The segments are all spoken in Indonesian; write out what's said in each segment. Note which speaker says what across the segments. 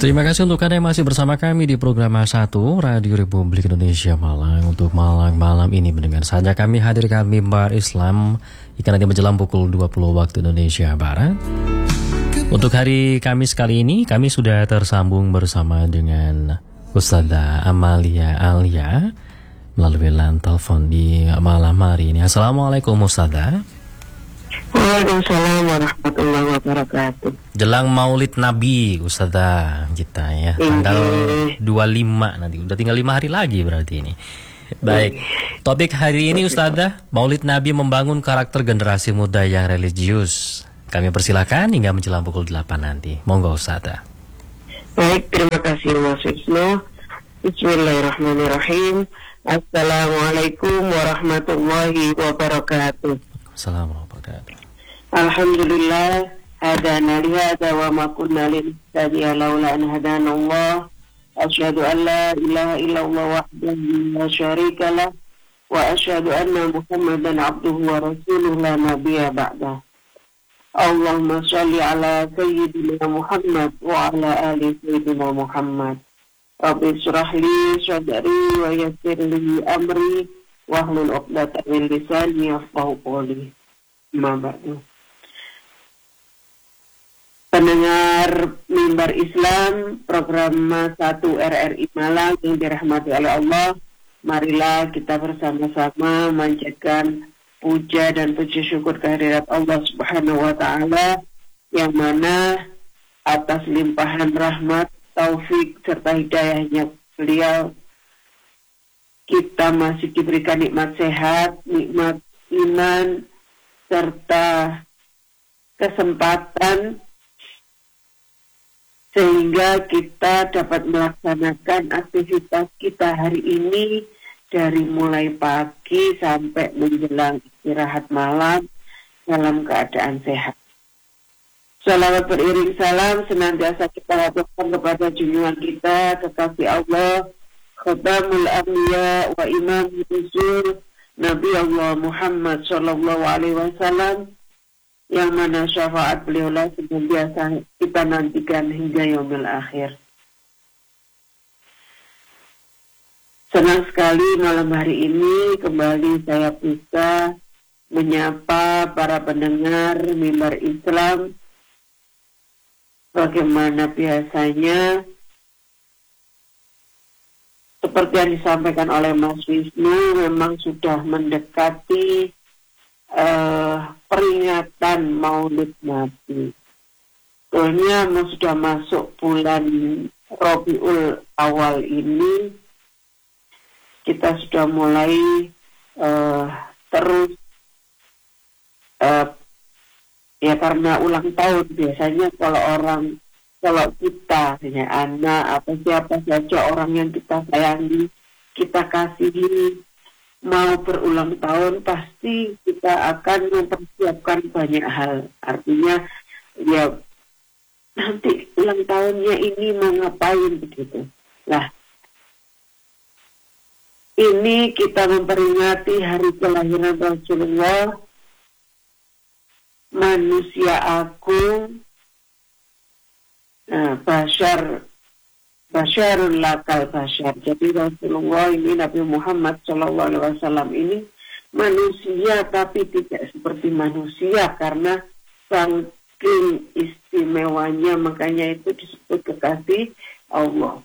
Speaker 1: Terima kasih untuk Anda yang masih bersama kami di program A1 Radio Republik Indonesia Malang. Untuk malam ini mendengar saja kami hadirkan mimbar Islam hingga nanti menjelang pukul 20 waktu Indonesia Barat. Untuk hari Kamis kali ini kami sudah tersambung bersama dengan Ustazah Amalia Alia melalui line telepon di malam hari ini. Assalamualaikum Ustazah.
Speaker 2: Waalaikumsalam warahmatullahi wabarakatuh.
Speaker 1: Jelang Maulid Nabi Ustazah kita ya, tanggal 25 nanti. Udah tinggal 5 hari lagi berarti ini. Baik, topik hari ini Ustazah, Maulid Nabi membangun karakter generasi muda yang religius. Kami persilakan hingga menjelang pukul 8 nanti. Monggo Ustazah.
Speaker 2: Baik, terima kasih Mas Wisnu. Bismillahirrahmanirrahim. Assalamualaikum warahmatullahi wabarakatuh.
Speaker 1: Assalamualaikum warahmatullahi wabarakatuh.
Speaker 2: Alhamdulillah, hadana lihada wa ma kunna linahtadiya laula an hadana Allah. Asyhadu an la ilaha illallah wahdahu la syarika lah wa asyhadu anna Muhammadan abduhu wa rasuluhu la nabiyya ba'dah. Allahumma shalli ala sayyidina Muhammad wa ala ali sayyidina Muhammad. Rabbi shrah li sadri wa yassir li amri wahlul 'uqdatam min lisani yafqahu qawli. Amma ba'du. Pendengar Mimbar Islam program 1 RRI Malang yang dirahmati oleh Allah, marilah kita bersama-sama memanjatkan puja dan puji syukur kehadirat Allah Subhanahu wa Ta'ala, yang mana atas limpahan rahmat, taufik serta hidayahnya beliau, kita masih diberikan nikmat sehat, nikmat iman serta kesempatan sehingga kita dapat melaksanakan aktivitas kita hari ini dari mulai pagi sampai menjelang istirahat malam dalam keadaan sehat. Salawat beriring salam senantiasa kita haturkan kepada junjungan kita, kekasih Allah, Khatamul Anbiya wa Imam Rasul Nabi Allah Muhammad sallallahu alaihi wasallam, yang mana syafaat beliaulah senantiasa kita nantikan hingga yaumil akhir. Senang sekali malam hari ini kembali saya bisa menyapa para pendengar Mimbar Islam. Bagaimana biasanya, seperti yang disampaikan oleh Mas Wisnu, memang sudah mendekati peringatan Maulid Nabi. Soalnya sudah masuk bulan Rabiul Awal ini, kita sudah mulai terus ya karena ulang tahun biasanya kalau kita punya anak atau siapa saja orang yang kita sayangi, kita kasihi, mau berulang tahun, pasti kita akan mempersiapkan banyak hal. Artinya ya nanti ulang tahunnya ini mau ngapain begitu. Nah, ini kita memperingati hari kelahiran Rasulullah, manusia agung, Basyarun lakal basyar. Jadi Rasulullah ini, Nabi Muhammad SAW ini manusia tapi tidak seperti manusia, karena saking istimewanya, makanya itu disebut kekasih Allah.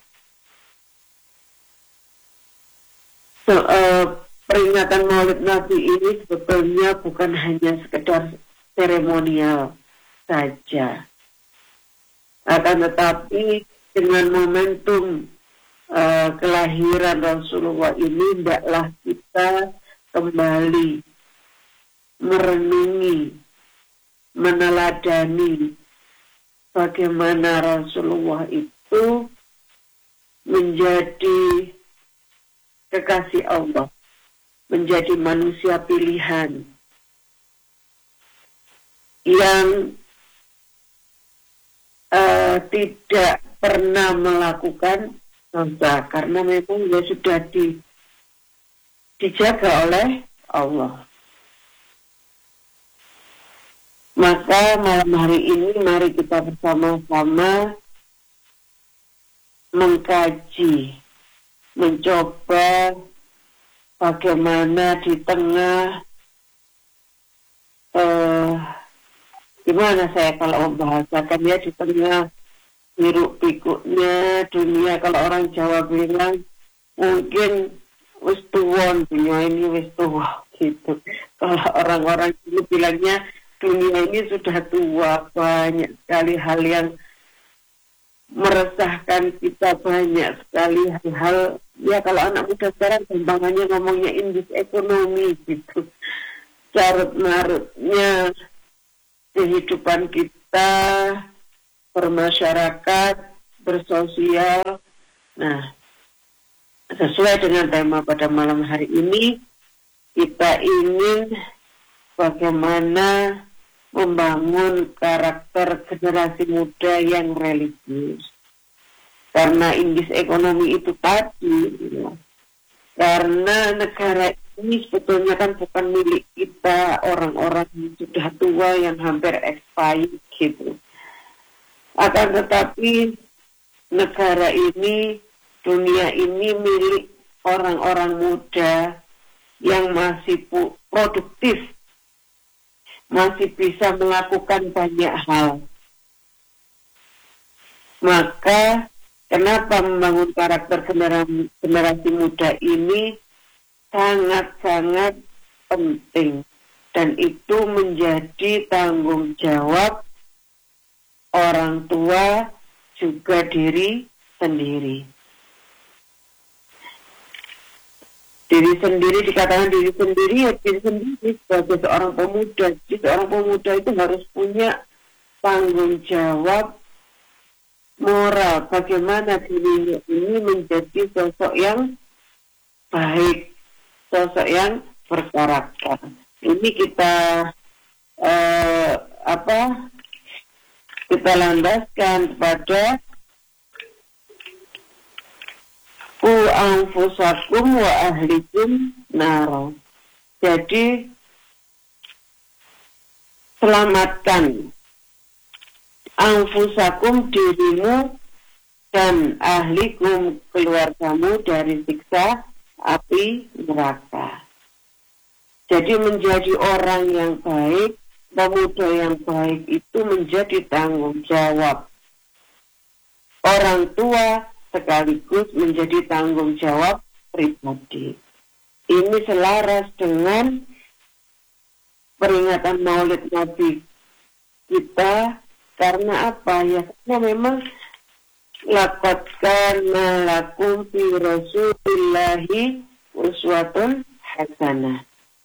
Speaker 2: Peringatan Maulid Nabi ini sebetulnya bukan hanya sekedar seremonial saja, akan tetapi dengan momentum kelahiran Rasulullah ini, hendaklah kita kembali merenungi, meneladani bagaimana Rasulullah itu menjadi kekasih Allah, menjadi manusia pilihan yang tidak pernah melakukan dosa, karena memang dia sudah dijaga oleh Allah. Maka malam hari ini mari kita bersama-sama mengkaji, mencoba bagaimana di tengah gimana saya kalau membahasakan ya, di tengah hiruk pikuknya dunia. Kalau orang Jawa bilang mungkin wis tuwon, dunia ini wis tua gitu. Kalau orang-orang dulu bilangnya dunia ini sudah tua, banyak sekali hal yang meresahkan kita, banyak sekali hal. Ya kalau anak muda sekarang gampangannya ngomongnya indeks ekonomi gitu. Carut marutnya kehidupan kita bermasyarakat, bersosial. Nah, sesuai dengan tema pada malam hari ini, kita ingin bagaimana membangun karakter generasi muda yang religius. Karena indeks ekonomi itu tadi, ya. Karena negara ini sebetulnya kan bukan milik kita, orang-orang yang sudah tua yang hampir expired gitu. Akan tetapi negara ini, dunia ini milik orang-orang muda yang masih produktif, masih bisa melakukan banyak hal. Maka kenapa membangun karakter generasi muda ini sangat-sangat penting, dan itu menjadi tanggung jawab orang tua juga diri sendiri. Diri sendiri, dikatakan diri sendiri, ya diri sendiri sebagai seorang pemuda. Jadi seorang pemuda itu harus punya tanggung jawab moral, bagaimana dirinya ini menjadi sosok yang baik, sosok yang berkarakter. Ini kita kita landaskan pada ku anfusakum wa ahlikum naro. Jadi selamatkan anfusakum, dirimu, dan ahlikum, keluargamu, dari siksa api neraka. Jadi menjadi orang yang baik, pemuda yang baik itu menjadi tanggung jawab orang tua sekaligus menjadi tanggung jawab pribadi. Ini selaras dengan peringatan Maulid Nabi kita. Karena apa? Ya, karena memang laqad kana lakum fi Rasulillahi uswatun hasanah.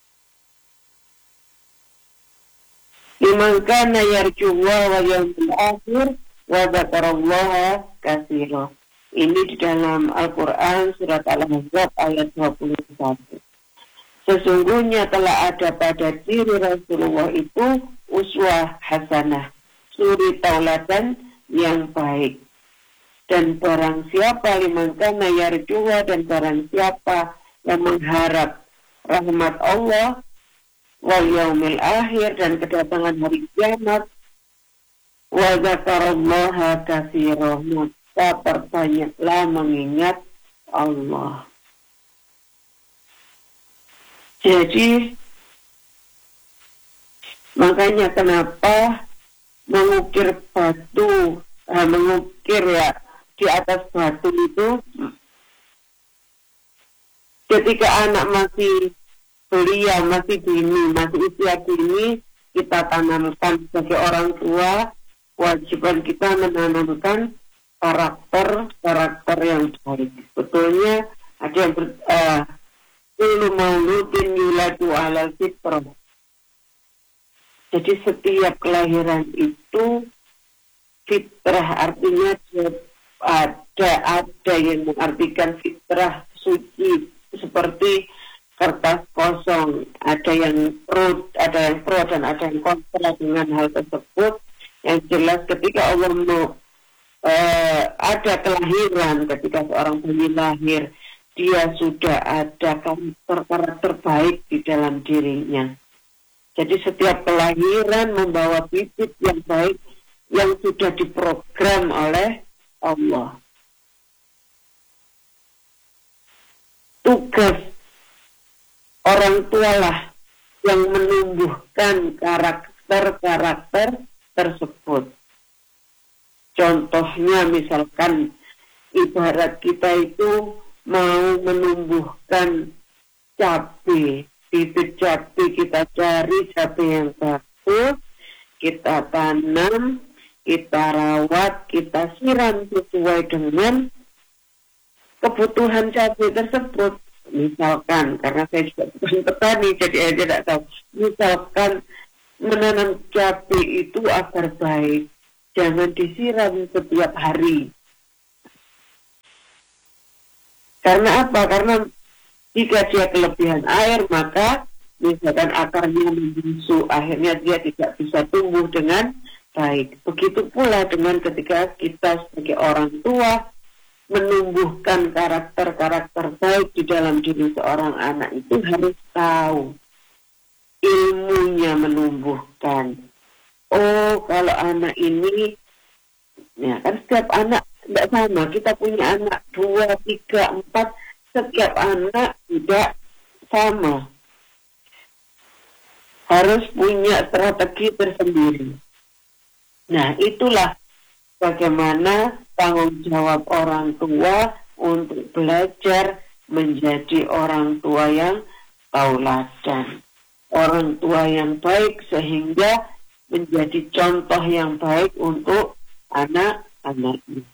Speaker 2: Liman kana yarjullaha wal yawmil akhir wa dzakarallaha katsiran. Ini di dalam Al-Quran surat Al-Ahzab ayat 21. Sesungguhnya telah ada pada diri Rasulullah itu uswah hasanah, suri tauladan yang baik. Dan barang siapa liman kana yarjuha, dan barang siapa yang mengharap rahmat Allah wal yaumil akhir, dan kedatangan hari kiamat, wa dzakarallaha katsiran, maka perbanyaklah mengingat Allah. Jadi makanya kenapa mengukir batu, mengukir ya di atas batu itu, ketika anak masih belia, masih dini, masih usia dini, kita tanamkan sebagai orang tua. Kewajiban kita menanamkan karakter yang baik. Sebetulnya ada yang kullu mauludin yuladu alal fitrah. Jadi setiap kelahiran itu fitrah, artinya ada yang mengartikan fitrah suci, seperti kertas kosong, ada yang pro dan ada yang kontra dengan hal tersebut. Yang jelas ketika Allah ada kelahiran, ketika seorang bayi lahir, dia sudah ada karakter baik di dalam dirinya. Jadi setiap kelahiran membawa bibit yang baik yang sudah diprogram oleh Allah. Tugas orang tua lah yang menumbuhkan karakter-karakter tersebut. Contohnya misalkan ibarat kita itu mau menumbuhkan cabai, bibit cabai kita cari cabai yang bagus, kita tanam, kita rawat, kita siram sesuai dengan kebutuhan cabai tersebut. Misalkan, karena saya juga bukan petani, jadi saya tidak tahu. Misalkan menanam cabai itu agar baik, jangan disiram setiap hari. Karena apa? Karena jika dia kelebihan air, maka misalkan akarnya membusuk, akhirnya dia tidak bisa tumbuh dengan baik. Begitu pula dengan ketika kita sebagai orang tua menumbuhkan karakter-karakter baik di dalam diri seorang anak, itu harus tahu ilmunya menumbuhkan. Oh, kalau anak ini, ya kan setiap anak tidak sama. Kita punya anak 2, 3, 4, setiap anak tidak sama. Harus punya strategi tersendiri. Nah, itulah bagaimana tanggung jawab orang tua untuk belajar menjadi orang tua yang tauladan, orang tua yang baik, sehingga menjadi contoh yang baik untuk anak-anaknya.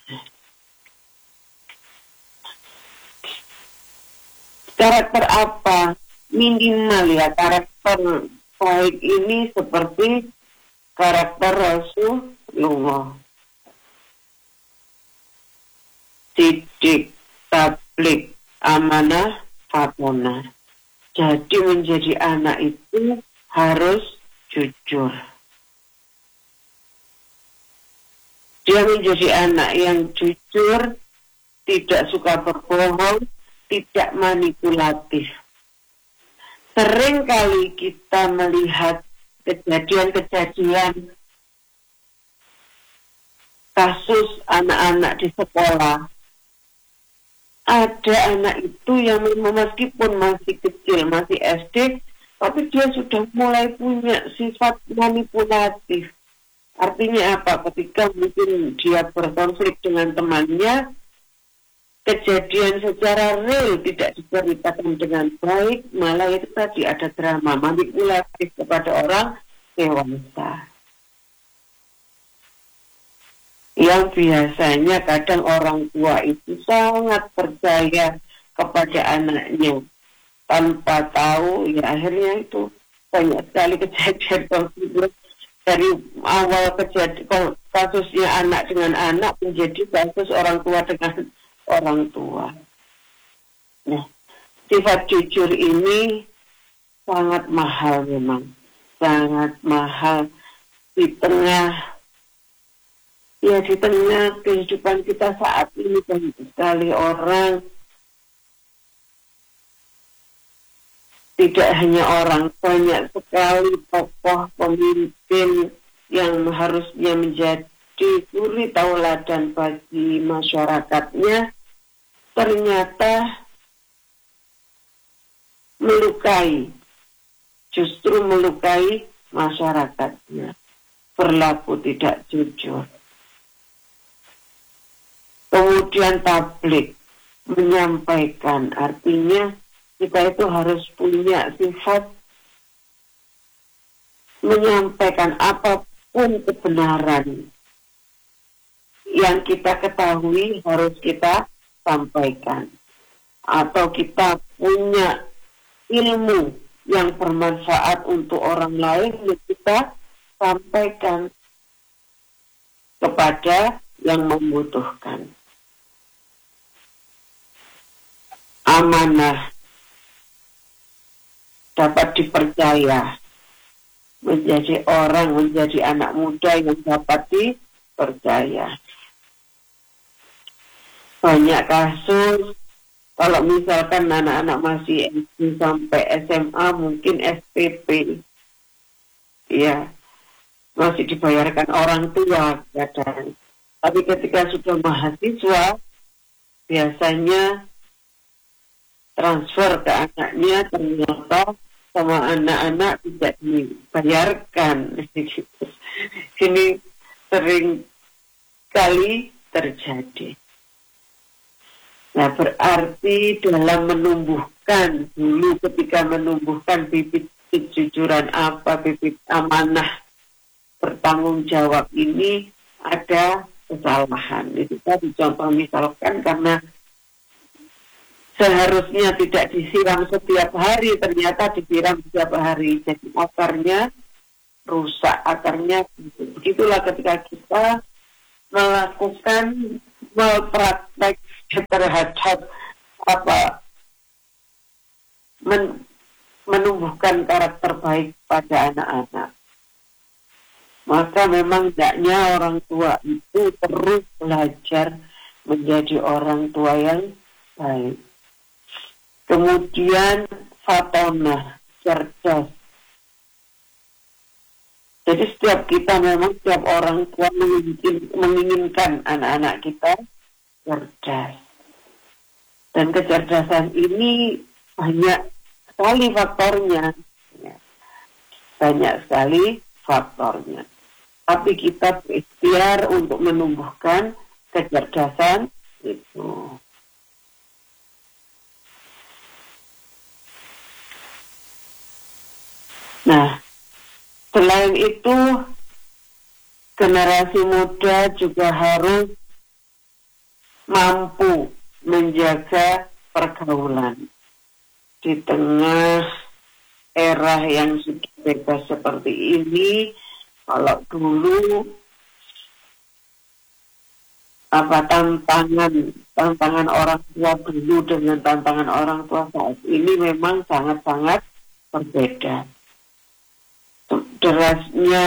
Speaker 2: Karakter apa? Minimal ya, karakter baik ini seperti karakter Rasulullah. Sidik, tablik, amanah, fatonah. Jadi menjadi anak itu harus jujur. Dia menjadi anak yang jujur, tidak suka berbohong, tidak manipulatif. Seringkali kita melihat kejadian-kejadian kasus anak-anak di sekolah. Ada anak itu yang meskipun masih kecil, masih SD, tapi dia sudah mulai punya sifat manipulatif. Artinya apa? Ketika mungkin dia berkonflik dengan temannya, kejadian secara real tidak diceritakan dengan baik, malah itu tadi ada drama manipulatif kepada orang dewasa. Yang biasanya kadang orang tua itu sangat percaya kepada anaknya tanpa tahu, ya akhirnya itu banyak sekali kejadian konflik dari awal kejadian kasusnya anak dengan anak menjadi kasus orang tua dengan orang tua. Nah, sifat jujur ini sangat mahal memang, sangat mahal di tengah kehidupan kita saat ini. Banyak sekali orang, tidak hanya orang, banyak sekali tokoh pemimpin yang harusnya menjadi suri tauladan bagi masyarakatnya, ternyata justru melukai masyarakatnya, berlaku tidak jujur. Kemudian tablik, menyampaikan, artinya kita itu harus punya sifat menyampaikan apapun kebenaran yang kita ketahui harus kita sampaikan. Atau kita punya ilmu yang bermanfaat untuk orang lain, kita sampaikan kepada yang membutuhkan. Amanah, dapat dipercaya, menjadi anak muda yang dapat dipercaya. Banyak kasus, kalau misalkan anak-anak masih SD sampai SMA, mungkin SPP, ya, masih dibayarkan orang tua kadang. Tapi ketika sudah mahasiswa, biasanya transfer ke anaknya, ternyata sama anak-anak tidak dibayarkan. Ini sering kali terjadi. Nah, berarti dalam menumbuhkan, dulu ketika menumbuhkan bibit kejujuran bibit amanah bertanggung jawab ini, ada kesalahan. Itu tadi contoh misalkan karena seharusnya tidak disiram setiap hari, ternyata disiram setiap hari. Jadi akarnya rusak, akarnya. Begitulah ketika kita melakukan praktek terhadap menumbuhkan karakter baik pada anak-anak. Maka memang hendaknya orang tua itu terus belajar menjadi orang tua yang baik. Kemudian fatonah, cerdas. Jadi setiap orang tua menginginkan anak-anak kita cerdas. Dan kecerdasan ini banyak sekali faktornya. Banyak sekali faktornya. Tapi kita berikhtiar untuk menumbuhkan kecerdasan itu. Nah, selain itu, generasi muda juga harus mampu menjaga pergaulan. Di tengah era yang sudah bebas seperti ini, kalau dulu tantangan orang tua dulu dengan tantangan orang tua saat ini memang sangat-sangat berbeda. Derasnya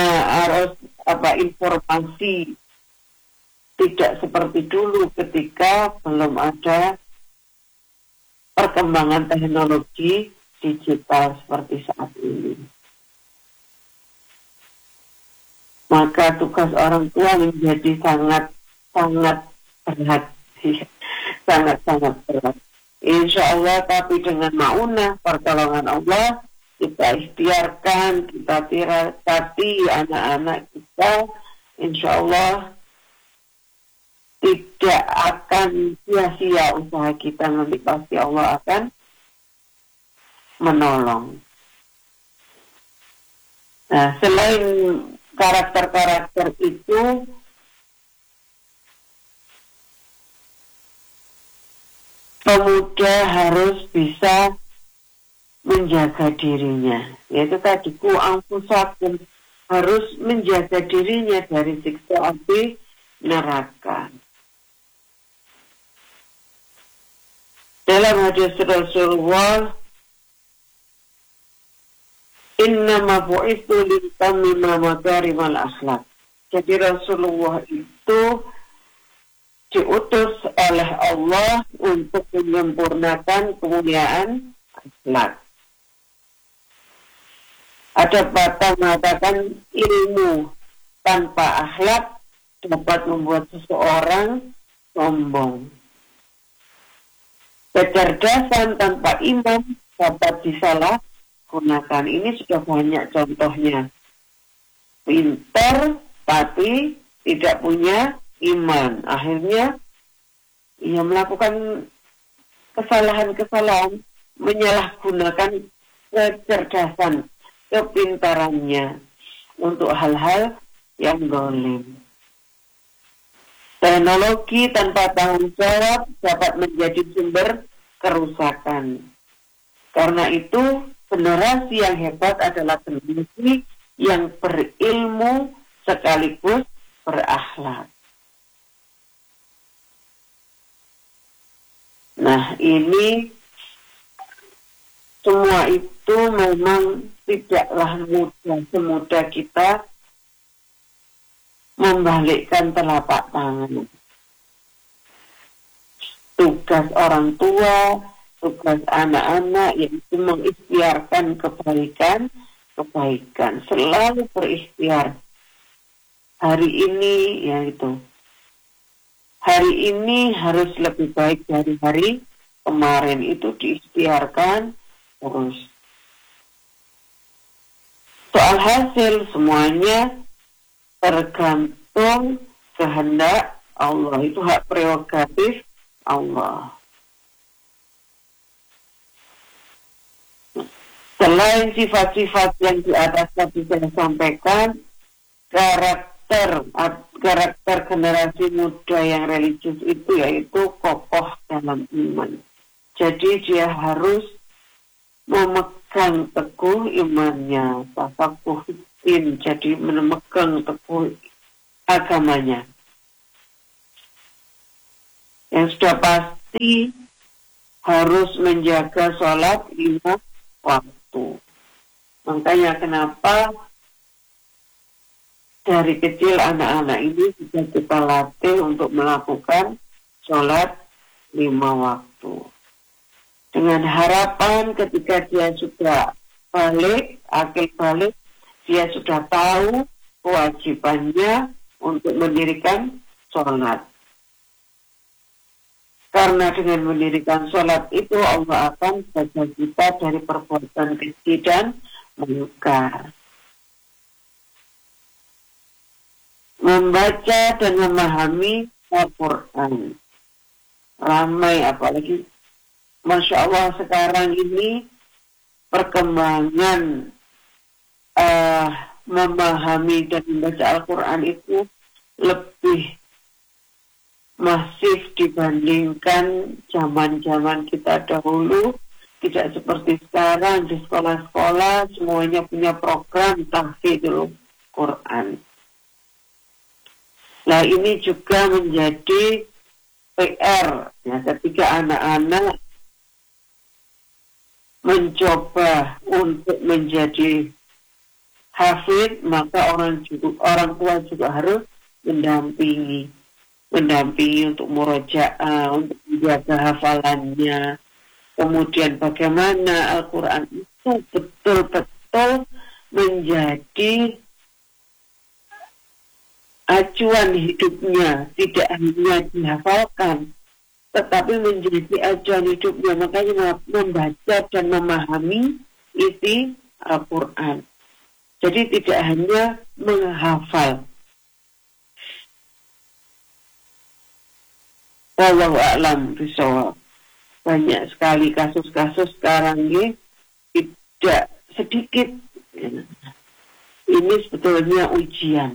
Speaker 2: informasi tidak seperti dulu ketika belum ada perkembangan teknologi digital seperti saat ini. Maka tugas orang tua menjadi sangat berat, sangat berat. Insya Allah, tapi dengan maunah pertolongan Allah, kita ikhtiarkan, kita tirati anak-anak kita, insya Allah tidak akan sia-sia usaha kita, nanti pasti Allah akan menolong. Nah, selain karakter-karakter itu, pemuda harus bisa menjaga dirinya. Yaitu tadi anfusakum, harus menjaga dirinya dari siksa api neraka. Dalam hadis Rasulullah, innama bu'itsu litammima makarimal akhlak. Jadi Rasulullah itu diutus oleh Allah untuk menyempurnakan kemuliaan akhlak. Ada patah mengatakan ilmu tanpa akhlak dapat membuat seseorang sombong. Kecerdasan tanpa iman dapat disalahgunakan. Ini sudah banyak contohnya. Pintar tapi tidak punya iman. Akhirnya ia melakukan kesalahan-kesalahan, menyalahgunakan kecerdasan, kepintarannya untuk hal-hal yang zalim. Teknologi tanpa tanggung jawab dapat menjadi sumber kerusakan. Karena itu, generasi yang hebat adalah generasi yang berilmu sekaligus berakhlak. Nah, ini semua itu memang tidaklah mudah, semudah kita membalikkan telapak tangan. Tugas orang tua, tugas anak-anak yaitu mengikhtiarkan kebaikan, selalu berikhtiar. Hari ini harus lebih baik dari hari kemarin itu diikhtiarkan terus. Soal hasil semuanya tergantung kehendak Allah, itu hak prerogatif Allah. Selain sifat-sifat yang di atas tadi saya sampaikan, karakter generasi muda yang religius itu yaitu kokoh dalam iman. Jadi dia harus memegang teguh imannya, tafakuhin, jadi memegang teguh agamanya. Yang sudah pasti harus menjaga sholat 5 waktu. Makanya kenapa dari kecil anak-anak ini sudah kita latih untuk melakukan sholat 5 waktu. Dengan harapan ketika dia sudah akil balik, dia sudah tahu kewajibannya untuk mendirikan sholat. Karena dengan mendirikan sholat itu Allah akan jaga kita dari perbuatan keji dan mungkar. Membaca dan memahami Al-Quran. Ramai, apalagi Masya Allah sekarang ini perkembangan memahami dan membaca Al-Quran itu lebih masif dibandingkan zaman-zaman kita dahulu. Tidak seperti sekarang di sekolah-sekolah semuanya punya program tahfidzul Quran. Nah ini juga menjadi PR ya, ketika anak-anak mencoba untuk menjadi hafidz, maka orang tua juga harus mendampingi untuk murojaah, untuk menjaga hafalannya. Kemudian bagaimana Al-Quran itu betul-betul menjadi acuan hidupnya, tidak hanya dihafalkan, tetapi menjadi acuan hidupnya. Makanya membaca dan memahami isi Al-Quran. Jadi tidak hanya menghafal. Wallahu a'lam bishawab. Banyak sekali kasus-kasus sekarang ini tidak sedikit. Ini sebetulnya ujian.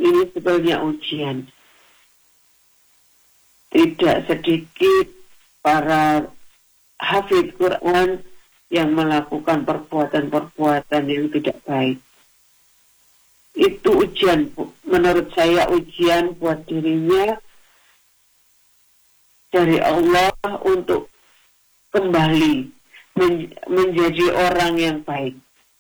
Speaker 2: Tidak sedikit para hafidz Quran yang melakukan perbuatan-perbuatan yang tidak baik. Itu ujian, menurut saya ujian buat dirinya dari Allah untuk kembali menjadi orang yang baik.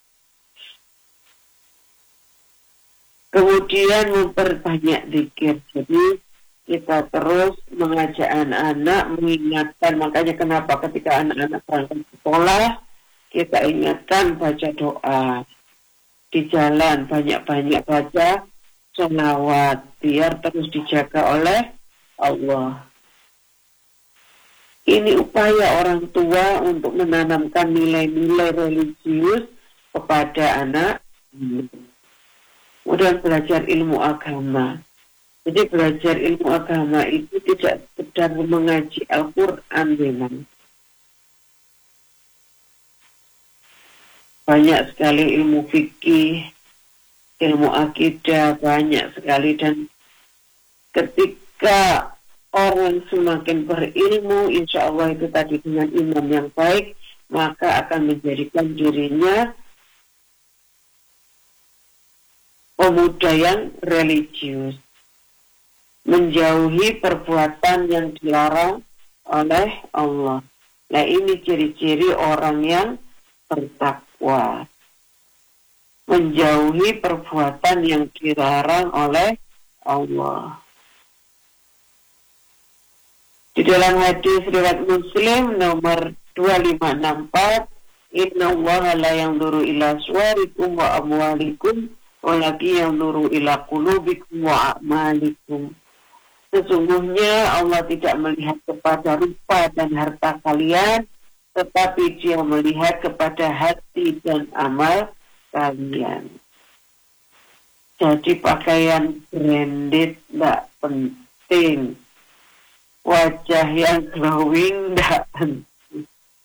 Speaker 2: Kemudian memperbanyak zikir. Jadi kita terus mengajak anak-anak, mengingatkan. Makanya kenapa ketika anak-anak berangkat sekolah, kita ingatkan baca doa. Di jalan banyak-banyak baca sholawat, biar terus dijaga oleh Allah. Ini upaya orang tua untuk menanamkan nilai-nilai religius kepada anak. Kemudian belajar ilmu agama. Jadi belajar ilmu agama itu tidak sekedar mengaji Al-Quran memang. Banyak sekali ilmu fikih, ilmu akidah, banyak sekali. Dan ketika orang semakin berilmu, insya Allah itu tadi dengan iman yang baik, maka akan menjadikan dirinya pemuda yang religius, menjauhi perbuatan yang dilarang oleh Allah. Nah ini ciri-ciri orang yang bertakwa, menjauhi perbuatan yang dilarang oleh Allah. Di dalam hadis riwayat Muslim nomor 2564, Inna Allah la yanzuru ila suwarikum wa amwalikum walaki yanzuru ila qulubikum wa a'malikum. Sesungguhnya Allah tidak melihat kepada rupa dan harta kalian, tetapi Dia melihat kepada hati dan amal kalian. Jadi pakaian branded tidak penting, wajah yang glowing tidak penting.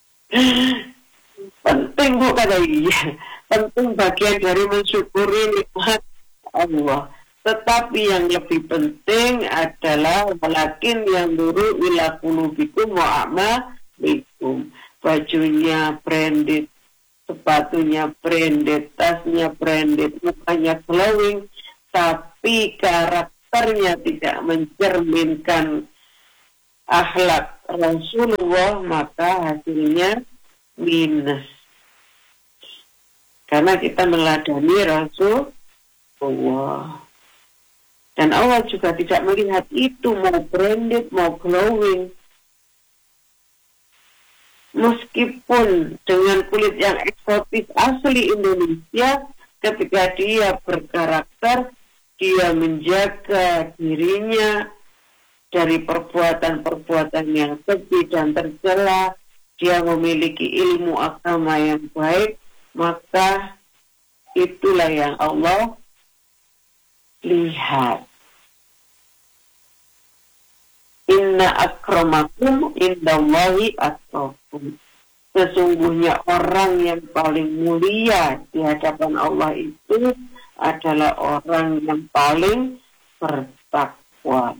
Speaker 2: Penting bukan iya, penting bagian dari mensyukuri nikmat Allah. Tetapi yang lebih penting adalah walakin yang nuru ila qulubikum wa a'malikum. Bajunya branded, sepatunya branded, tasnya branded, mukanya glowing, tapi karakternya tidak mencerminkan akhlak Rasulullah, maka hasilnya minus. Karena kita meladani Rasulullah. Dan Allah juga tidak melihat itu, mau branded, mau glowing. Meskipun dengan kulit yang eksotis asli Indonesia, ketika dia berkarakter, dia menjaga dirinya dari perbuatan-perbuatan yang keji dan tercela, dia memiliki ilmu agama yang baik, maka itulah yang Allah lihat. Inna akramakum indallahi atqakum. Sesungguhnya orang yang paling mulia di hadapan Allah itu adalah orang yang paling bertakwa.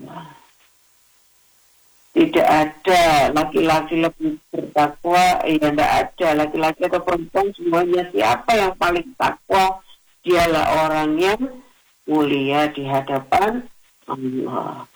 Speaker 2: Tidak ada laki-laki lebih bertakwa, tidak ada laki-laki atau perempuan, semuanya siapa yang paling takwa, dialah orang yang mulia di hadapan Allah.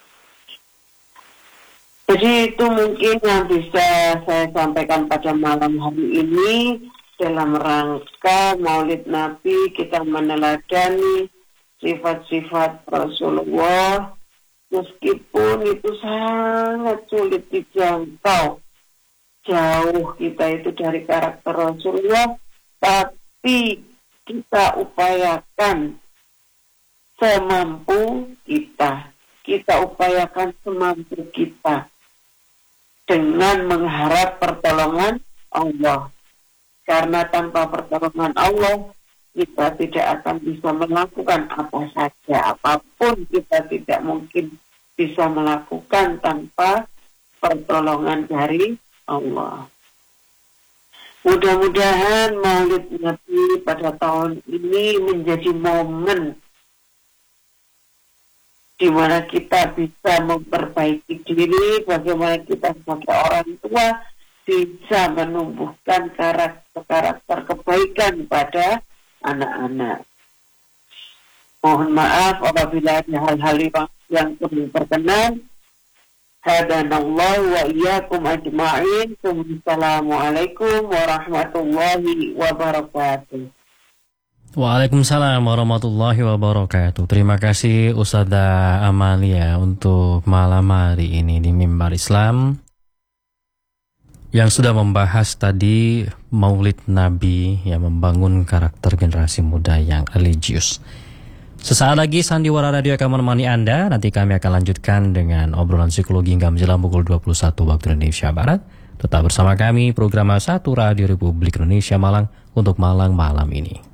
Speaker 2: Jadi itu mungkin yang bisa saya sampaikan pada malam hari ini dalam rangka Maulid Nabi, kita meneladani sifat-sifat Rasulullah, meskipun itu sangat sulit dijangkau. Jauh kita itu dari karakter Rasulullah, tapi kita upayakan semampu kita. Kita upayakan semampu kita dengan mengharap pertolongan Allah. Karena tanpa pertolongan Allah, kita tidak akan bisa melakukan apa saja. Apapun kita tidak mungkin bisa melakukan tanpa pertolongan dari Allah. Mudah-mudahan Maulid Nabi pada tahun ini menjadi momen di mana kita bisa memperbaiki diri, bagaimana kita sebagai orang tua bisa menumbuhkan karakter kebaikan pada anak-anak. Mohon maaf apabila ada hal-hal yang kurang berkenan. Hadanallahu wa iyyakum ajma'in. Assalamualaikum warahmatullahi wabarakatuh.
Speaker 1: Waalaikumsalam warahmatullahi wabarakatuh. Terima kasih Ustadzah Amalia untuk malam hari ini di Mimbar Islam yang sudah membahas tadi Maulid Nabi yang membangun karakter generasi muda yang religius. Sesaat lagi Sandiwara Radio akan menemani Anda. Nanti kami akan lanjutkan dengan obrolan psikologi hingga menjelang pukul 21 waktu Indonesia Barat. Tetap bersama kami program 1 Radio Republik Indonesia Malang untuk malam ini.